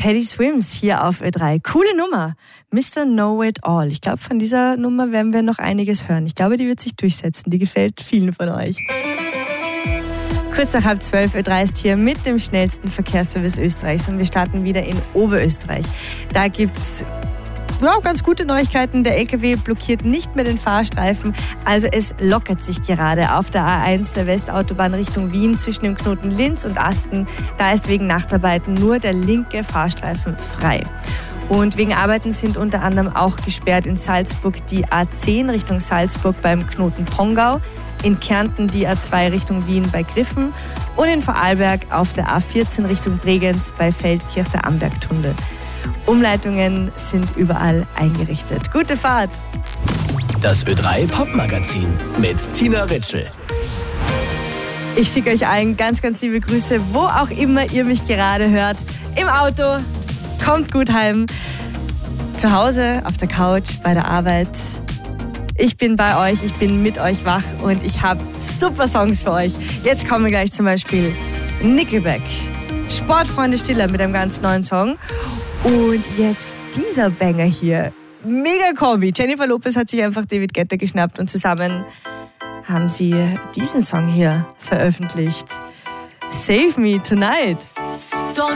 Teddy Swims hier auf Ö3. Coole Nummer. Mr. Know It All. Ich glaube, von dieser Nummer werden wir noch einiges hören. Ich glaube, die wird sich durchsetzen. Die gefällt vielen von euch. Kurz nach 11:30 Ö3 ist hier mit dem schnellsten Verkehrsservice Österreichs und wir starten wieder in Oberösterreich. Da gibt's ganz gute Neuigkeiten. Der LKW blockiert nicht mehr den Fahrstreifen. Also es lockert sich gerade auf der A1 der Westautobahn Richtung Wien zwischen dem Knoten Linz und Asten. Da ist wegen Nachtarbeiten nur der linke Fahrstreifen frei. Und wegen Arbeiten sind unter anderem auch gesperrt in Salzburg die A10 Richtung Salzburg beim Knoten Pongau, in Kärnten die A2 Richtung Wien bei Griffen und in Vorarlberg auf der A14 Richtung Bregenz bei Feldkirch der Ambergtunnel. Umleitungen sind überall eingerichtet. Gute Fahrt! Das Ö3 Pop-Magazin mit Tina Ritschl. Ich schicke euch allen ganz, ganz liebe Grüße, wo auch immer ihr mich gerade hört. Im Auto, kommt gut heim, zu Hause, auf der Couch, bei der Arbeit. Ich bin bei euch, ich bin mit euch wach und ich habe super Songs für euch. Jetzt kommen gleich zum Beispiel Nickelback, Sportfreunde Stiller mit einem ganz neuen Song. Und jetzt dieser Banger hier. Mega Kombi. Jennifer Lopez hat sich einfach David Guetta geschnappt und zusammen haben sie diesen Song hier veröffentlicht. Save Me Tonight.